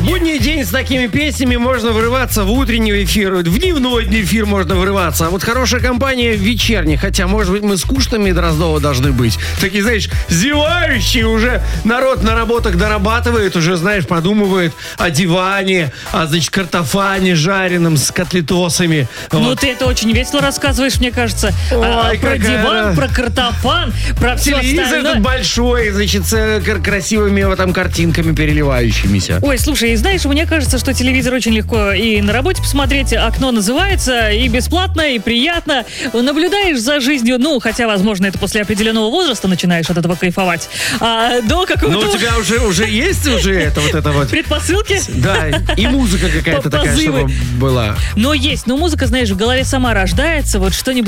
будний день с такими песнями можно врываться в утренний эфир, в дневной эфир можно врываться. А вот хорошая компания в вечерний. Хотя, может быть, мы скучными Дроздова должны быть. Такие, знаешь, зевающие уже. Народ на работах дорабатывает, уже, знаешь, подумывает о диване, о, значит, картофане жареном с котлетосами. Ну, Вот. ты это очень весело рассказываешь, мне кажется. Ой, Про какая диван, про картофан, про все Телевизор остальное. этот большой, значит, с красивыми вот там картинками переливающимися. Ой, слушай, знаешь, мне кажется, что телевизор очень легко и на работе посмотреть. Окно называется, и бесплатно, и приятно. Наблюдаешь за жизнью, ну, хотя, возможно, это после определенного возраста начинаешь от этого кайфовать. До какого-то... Но у тебя уже есть это вот. Предпосылки? Да, и музыка какая-то такая, Позывы. чтобы была. Но есть, но музыка, знаешь, в голове сама рождается, вот что-нибудь